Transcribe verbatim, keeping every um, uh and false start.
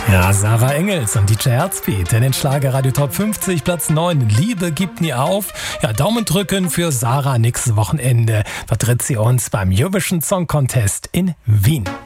Ja, Sarah Engels und D J Herzbeat in den Schlagerradio Top fünfzig, Platz neun. Liebe gibt nie auf. Ja, Daumen drücken für Sarah nächstes Wochenende. Vertritt sie uns beim Eurovision Song Contest in Wien.